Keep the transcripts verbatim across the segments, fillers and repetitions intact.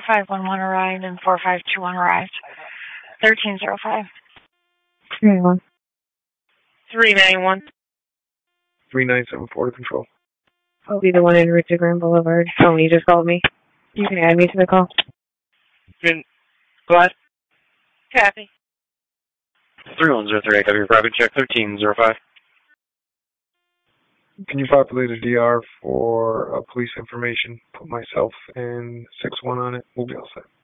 five one one arrived and four five two one arrived. thirteen oh five. three nine one. three nine one. three nine seven four to control. I'll be the one in Richard Graham Boulevard. Tony just called me. You can add me to the call. Good. Glad. Copy. three one zero three, I got your private check thirteen oh five. Can you populate a D R for uh, police information? Put myself and six one on it. We'll be all set.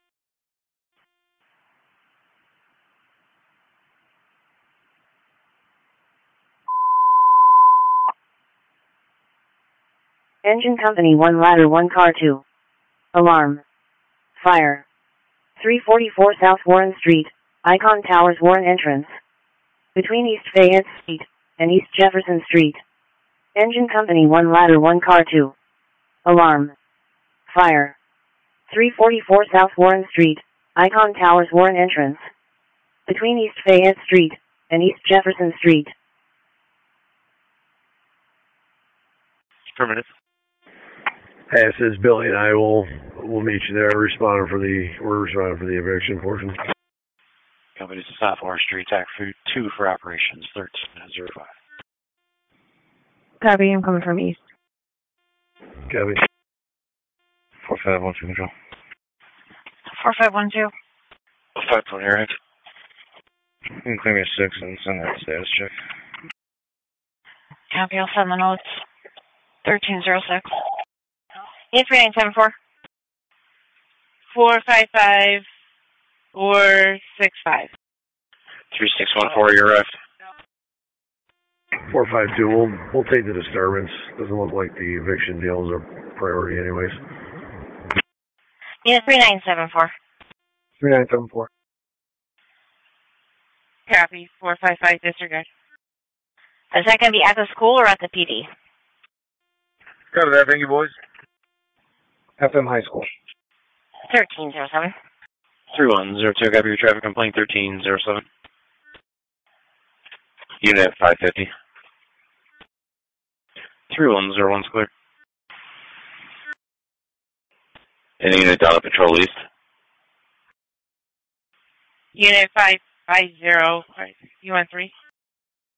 Engine Company one ladder one car two. Alarm. Fire. three forty-four South Warren Street, Icon Towers Warren entrance. Between East Fayette Street and East Jefferson Street. Engine Company one ladder one car two. Alarm. Fire. three forty-four South Warren Street, Icon Towers Warren entrance. Between East Fayette Street and East Jefferson Street. Affirmative. Hey, this is Billy, and I will will meet you there. Responding for the we're responding for the eviction portion. Company to South Warren Street, TAC food two for operations thirteen oh five. Copy, I'm coming from East. Copy. four five one two control. four five one two. five twenty right. You can claim me a six and send that status check. Copy, I'll send the notes. thirteen oh six. eight three nine seven four. four five five four six five. three six one four, you're right. four five two, we'll, we'll take the disturbance. Doesn't look like the eviction deal is a priority anyways. Yeah, three nine seven four. three nine seven four. Copy, four five five disregard. Is that going to be at the school or at the P D? Got that, thank you, boys. F M High School. thirteen oh seven. three one zero two, got your traffic complaint thirteen oh seven. Unit five fifty. three one zero one's clear. And unit down at Patrol East. Unit five five zero. You want three?